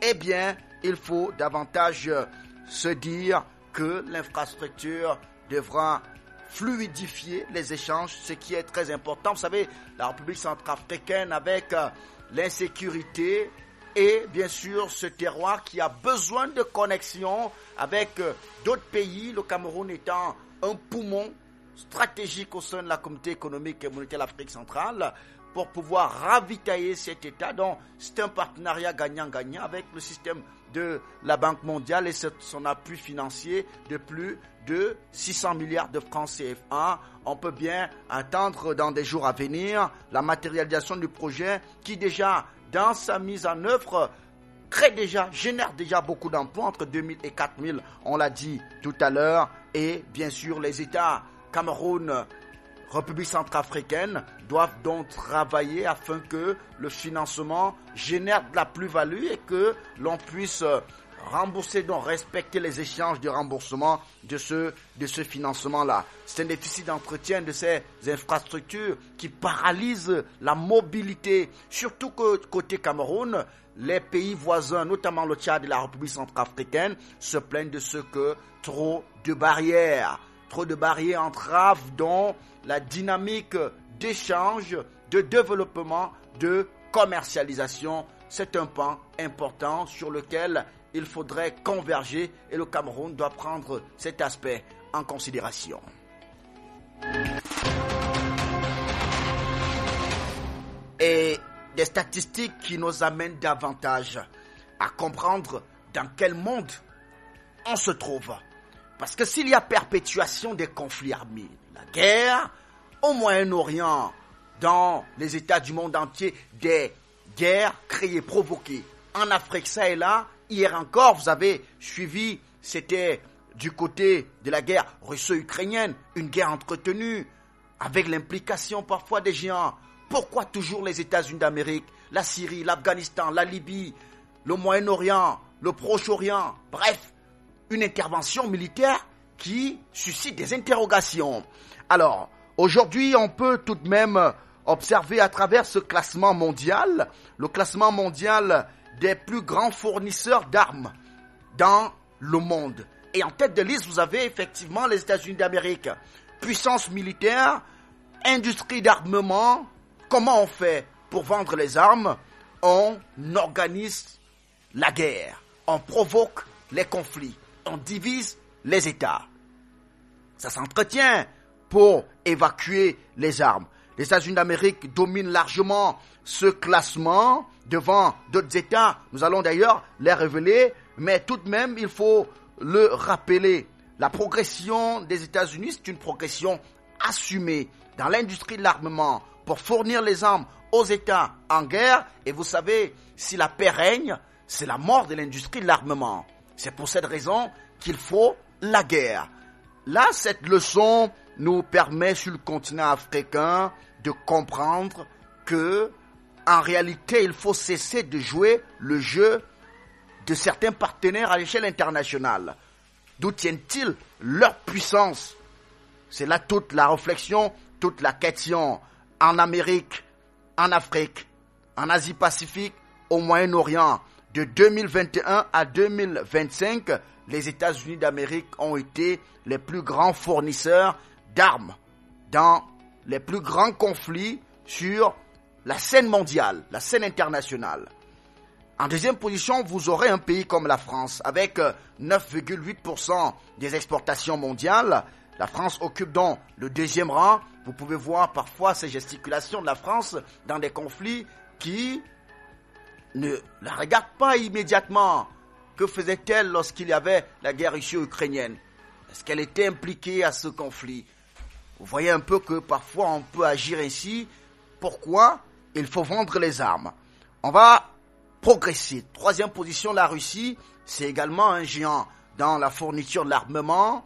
eh bien, il faut davantage se dire que l'infrastructure devra fluidifier les échanges, ce qui est très important. Vous savez, la République centrafricaine, avec l'insécurité et bien sûr ce terroir qui a besoin de connexion avec d'autres pays, le Cameroun étant un poumon stratégique au sein de la communauté économique et monétaire de l'Afrique centrale, pour pouvoir ravitailler cet État. Donc, c'est un partenariat gagnant-gagnant avec le système de la Banque mondiale et son appui financier de plus de 600 milliards de francs CFA. On peut bien attendre dans des jours à venir la matérialisation du projet qui déjà, dans sa mise en œuvre, génère déjà beaucoup d'emplois, entre 2000 et 4000, on l'a dit tout à l'heure. Et bien sûr, les États Cameroun, République centrafricaine doivent donc travailler afin que le financement génère de la plus-value et que l'on puisse rembourser, donc respecter les échéances de remboursement de ce financement-là. C'est un déficit d'entretien de ces infrastructures qui paralyse la mobilité, surtout que côté Cameroun, les pays voisins, notamment le Tchad et la République centrafricaine, se plaignent de ce que trop de barrières entravent donc la dynamique d'échange, de développement, de commercialisation. C'est un pan important sur lequel il faudrait converger et le Cameroun doit prendre cet aspect en considération. Et des statistiques qui nous amènent davantage à comprendre dans quel monde on se trouve. Parce que s'il y a perpétuation des conflits armés, la guerre, au Moyen-Orient, dans les États du monde entier, des guerres créées, provoquées. En Afrique, ça et là, hier encore, vous avez suivi, c'était du côté de la guerre russo-ukrainienne, une guerre entretenue, avec l'implication parfois des géants. Pourquoi toujours les États-Unis d'Amérique, la Syrie, l'Afghanistan, la Libye, le Moyen-Orient, le Proche-Orient, bref, une intervention militaire qui suscite des interrogations. Alors, aujourd'hui, on peut tout de même observer à travers ce classement mondial, le classement mondial des plus grands fournisseurs d'armes dans le monde. Et en tête de liste, vous avez effectivement les États-Unis d'Amérique. Puissance militaire, industrie d'armement. Comment on fait pour vendre les armes? On organise la guerre, on provoque les conflits, on divise les États. Ça s'entretient pour évacuer les armes. Les États-Unis d'Amérique dominent largement ce classement devant d'autres États. Nous allons d'ailleurs les révéler, mais tout de même, il faut le rappeler. La progression des États-Unis, c'est une progression assumée dans l'industrie de l'armement pour fournir les armes aux États en guerre. Et vous savez, si la paix règne, c'est la mort de l'industrie de l'armement. C'est pour cette raison qu'il faut la guerre. Là, cette leçon nous permet sur le continent africain de comprendre que, en réalité, il faut cesser de jouer le jeu de certains partenaires à l'échelle internationale. D'où tiennent-ils leur puissance? C'est là toute la réflexion, toute la question. En Amérique, en Afrique, en Asie-Pacifique, au Moyen-Orient, de 2021 à 2025, les États-Unis d'Amérique ont été les plus grands fournisseurs d'armes dans les plus grands conflits sur la scène mondiale, la scène internationale. En deuxième position, vous aurez un pays comme la France, avec 9,8% des exportations mondiales. La France occupe donc le deuxième rang. Vous pouvez voir parfois ces gesticulations de la France dans des conflits qui ne la regardent pas immédiatement. Que faisait-elle lorsqu'il y avait la guerre russo-ukrainienne? Est-ce qu'elle était impliquée à ce conflit? Vous voyez un peu que parfois on peut agir ainsi. Pourquoi? Il faut vendre les armes. On va progresser. Troisième position, la Russie, c'est également un géant dans la fourniture de l'armement.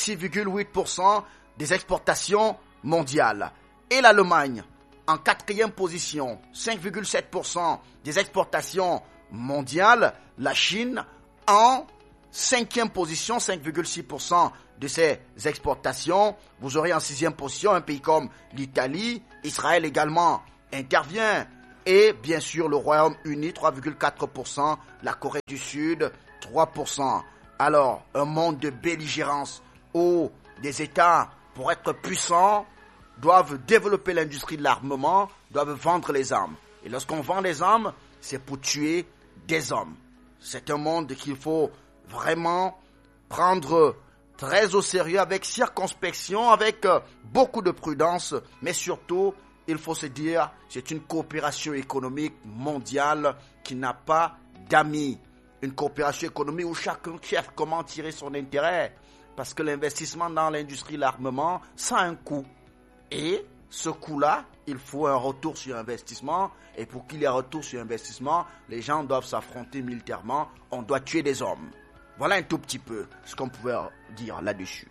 6,8% des exportations mondiales. Et l'Allemagne, en quatrième position, 5,7% des exportations mondiales. La Chine, en cinquième position, 5,6% de ces exportations. Vous aurez en sixième position un pays comme l'Italie. Israël également intervient. Et bien sûr, le Royaume-Uni, 3,4%. La Corée du Sud, 3%. Alors, un monde de belligérance où des États, pour être puissants, doivent développer l'industrie de l'armement, doivent vendre les armes. Et lorsqu'on vend les armes, c'est pour tuer des hommes. C'est un monde qu'il faut vraiment prendre très au sérieux, avec circonspection, avec beaucoup de prudence, mais surtout, il faut se dire, c'est une coopération économique mondiale qui n'a pas d'amis. Une coopération économique où chacun cherche comment tirer son intérêt. Parce que l'investissement dans l'industrie de l'armement, ça a un coût. Et ce coût-là, il faut un retour sur investissement. Et pour qu'il y ait un retour sur investissement, les gens doivent s'affronter militairement. On doit tuer des hommes. Voilà un tout petit peu ce qu'on pouvait dire là-dessus.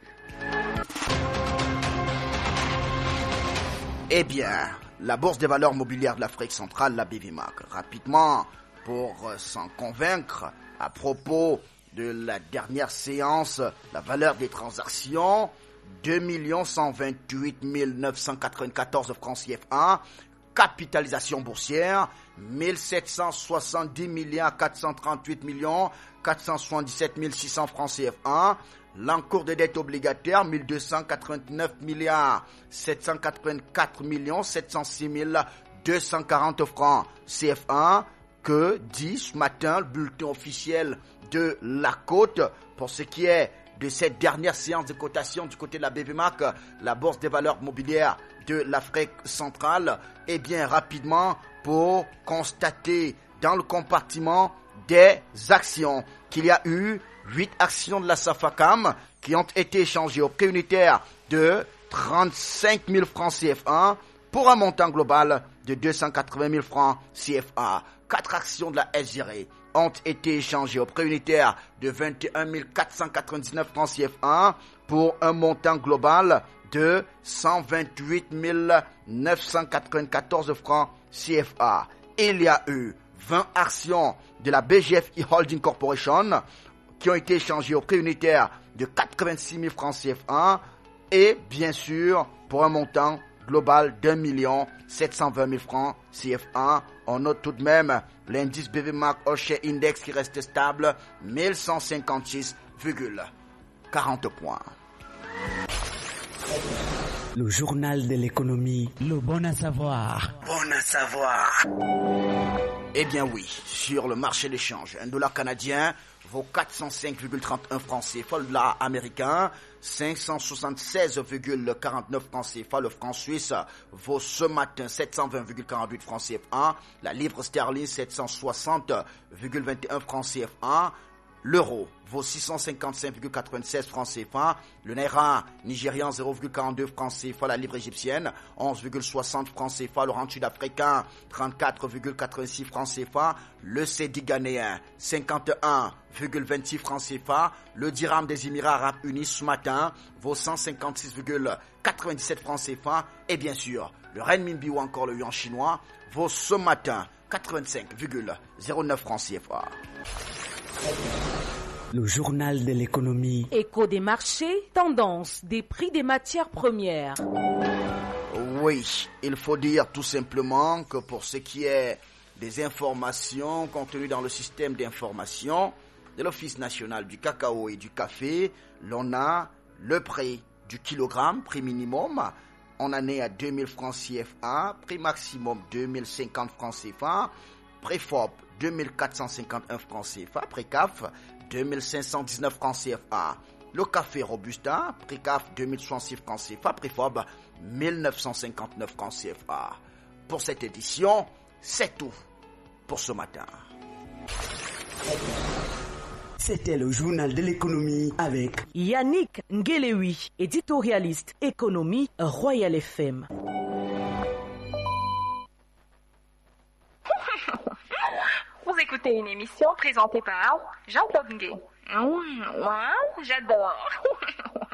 Eh bien, la Bourse des valeurs mobilières de l'Afrique centrale, la BVMAC, rapidement, pour s'en convaincre à propos de la dernière séance, la valeur des transactions, 2 128 994 francs CFA, capitalisation boursière, 1770 438 477 600 francs CFA, l'encours de dette obligataire, 1289 784 706 240 francs CFA, que dit ce matin le bulletin officiel de la Côte. Pour ce qui est de cette dernière séance de cotation du côté de la BVMAC, la Bourse des valeurs mobilières de l'Afrique centrale, et bien rapidement pour constater dans le compartiment des actions qu'il y a eu 8 actions de la SAFACAM qui ont été échangées au prix unitaire de 35 000 francs CFA pour un montant global de 280 000 francs CFA. 4 actions de la SGRE ont été échangées au prix unitaire de 21 499 francs CFA pour un montant global de 128 994 francs CFA. Il y a eu 20 actions de la BGF E-Holding Corporation qui ont été échangées au prix unitaire de 86 000 francs CFA et bien sûr pour un montant global d'1 720 000 francs CFA. On note tout de même l'indice BVMAC All Share Index qui reste stable, 1156,40 points. Le journal de l'économie, le bon à savoir. Bon à savoir. Eh bien oui, sur le marché d'échange, un dollar canadien vaut 405,31 francs CFA, le dollar américain 576,49 francs CFA, le franc suisse vaut ce matin 720,48 francs CFA, la livre sterling 760,21 francs CFA, l'euro vaut 655,96 francs CFA, le naira nigérian 0,42 francs CFA, la livre égyptienne 11,60 francs CFA, le rand sud-africain 34,86 francs CFA, le cedi ghanéen 51,26 francs CFA, le dirham des Émirats arabes unis ce matin vaut 156,97 francs CFA et bien sûr le renminbi ou encore le yuan chinois vaut ce matin 85,09 francs CFA. Le journal de l'économie. Écho des marchés, tendance des prix des matières premières. Oui, il faut dire tout simplement que pour ce qui est des informations contenues dans le système d'information de l'Office national du cacao et du café, l'on a le prix du kilogramme, prix minimum, on en est à 2000 francs CFA, prix maximum 2050 francs CFA, prix FOB 2451 francs CFA, prix CAF 2519 francs CFA. Le café Robusta, prix CAF 2066 francs CFA, prix FOB 1959 francs CFA. Pour cette édition, c'est tout pour ce matin. C'était le journal de l'économie avec Yannick Ngelewi, éditorialiste économie Royal FM. Vous écoutez une émission présentée par Jean-Claude Ngué. J'adore.